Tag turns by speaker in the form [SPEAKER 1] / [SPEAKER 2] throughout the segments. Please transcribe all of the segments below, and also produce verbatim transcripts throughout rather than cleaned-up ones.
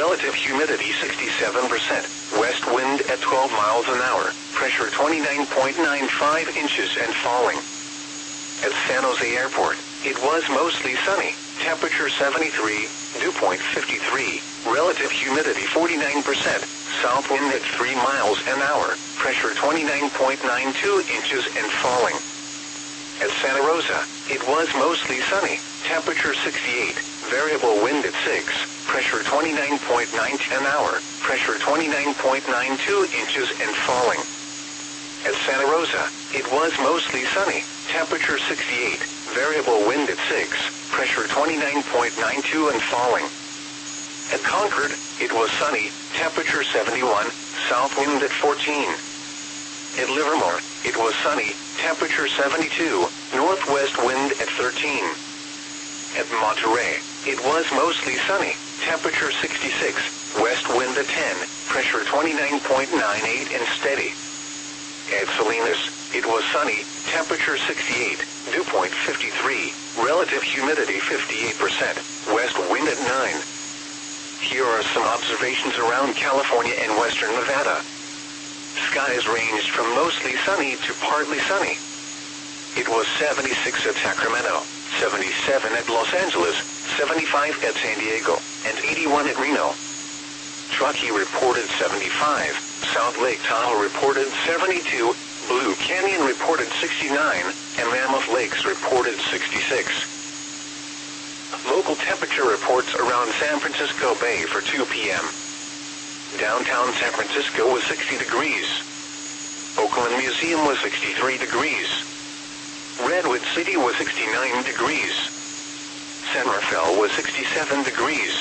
[SPEAKER 1] Relative humidity sixty-seven percent. West wind at twelve miles an hour. Pressure twenty-nine point nine five inches and falling. At San Jose Airport, it was mostly sunny. Temperature seventy-three, dew point fifty-three. Relative humidity forty-nine percent. South wind at three miles an hour. Pressure twenty-nine point nine two inches and falling. At Santa Rosa, it was mostly sunny. Temperature sixty-eight. Variable wind at six. Pressure twenty-nine point nine an hour. Pressure twenty-nine point nine two inches and falling. At Santa Rosa, it was mostly sunny. Temperature sixty-eight. Variable wind at six. Pressure twenty-nine point nine two and falling. At Concord, it was sunny. Temperature seventy-one. South wind at fourteen. At Livermore, it was sunny. Temperature seventy-two. Northwest wind at thirteen. At Monterey, it was mostly sunny. Temperature sixty-six. West wind at ten. Pressure twenty-nine point nine eight and steady. At Salinas, it was sunny. Temperature sixty-eight. Dew point fifty-three. Relative humidity fifty-eight percent. West wind at nine. Here are some observations around California and western Nevada. Skies ranged from mostly sunny to partly sunny. It was seventy-six at Sacramento, seventy-seven at Los Angeles, seventy-five at San Diego, and eighty-one at Reno. Truckee reported seventy-five, South Lake Tahoe reported seventy-two, Blue Canyon reported sixty-nine, and Mammoth Lakes reported sixty-six. Local temperature reports around San Francisco Bay for two p m Downtown San Francisco was sixty degrees. Oakland Museum was sixty-three degrees. Redwood City was sixty-nine degrees. San Rafael was sixty-seven degrees.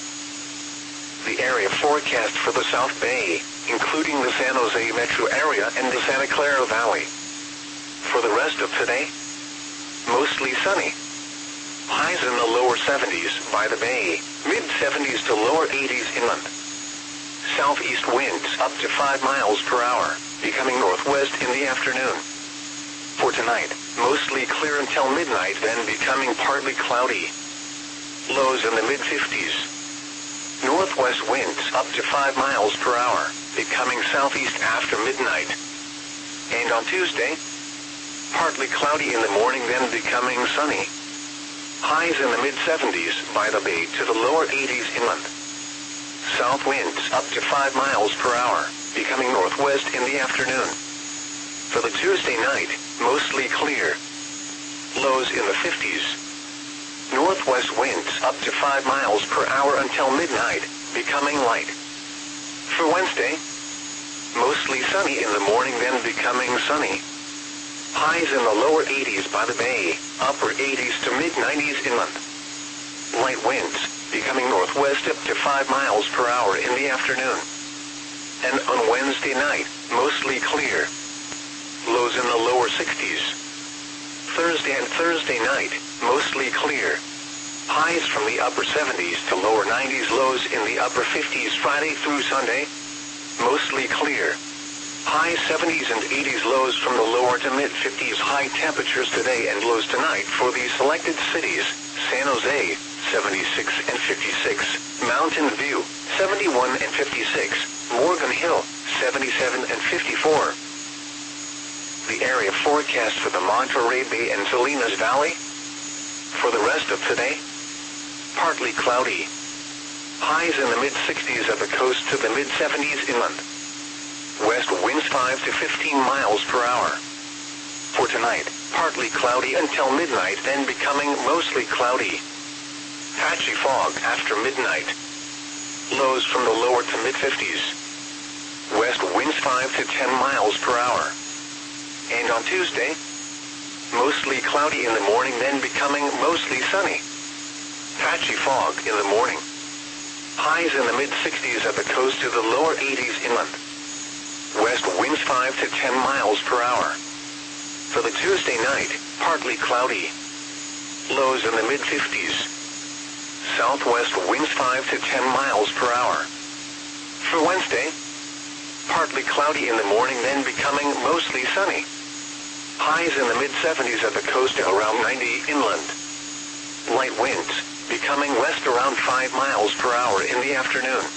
[SPEAKER 1] The area forecast for the South Bay, including the San Jose metro area and the Santa Clara Valley. For the rest of today, mostly sunny. Highs in the lower seventies by the bay, mid-seventies to lower eighties inland. Southeast winds up to five miles per hour, becoming northwest in the afternoon. For tonight, mostly clear until midnight, then becoming partly cloudy. Lows in the mid-fifties. Northwest winds up to five miles per hour, becoming southeast after midnight. And on Tuesday, partly cloudy in the morning, then becoming sunny. Highs in the mid-seventies by the bay to the lower eighties inland. South winds up to five miles per hour, becoming northwest in the afternoon. For the Tuesday night, mostly clear. Lows in the fifties. Northwest winds up to five miles per hour until midnight, becoming light. For Wednesday, mostly sunny in the morning, then becoming sunny. Highs in the lower eighties by the bay, upper eighties to mid-nineties inland. Light winds, becoming northwest up to five miles per hour in the afternoon. And on Wednesday night, mostly clear. Lows in the lower sixties. Thursday and Thursday night, mostly clear. Highs from the upper seventies to lower nineties, lows in the upper fifties Friday through Sunday. Mostly clear. High seventies and eighties, lows from the lower to mid-fifties. High temperatures today and lows tonight for the selected cities: San Jose, seventy-six and fifty-six, Mountain View, seventy-one and fifty-six, Morgan Hill, seventy-seven and fifty-four. The area forecast for the Monterey Bay and Salinas Valley. For the rest of today, partly cloudy. Highs in the mid-sixties at the coast to the mid-seventies inland. West winds five to fifteen miles per hour. For tonight, partly cloudy until midnight, then becoming mostly cloudy. Patchy fog after midnight. Lows from the lower to mid-fifties. West winds five to ten miles per hour. And on Tuesday, mostly cloudy in the morning, then becoming mostly sunny. Patchy fog in the morning. Highs in the mid-sixties at the coast to the lower eighties inland. West winds five to ten miles per hour. For the Tuesday night, partly cloudy. Lows in the mid-fifties. Southwest winds five to ten miles per hour. For Wednesday, partly cloudy in the morning, then becoming mostly sunny. Highs in the mid-seventies at the coast to around ninety inland. Light winds, becoming west around five miles per hour in the afternoon.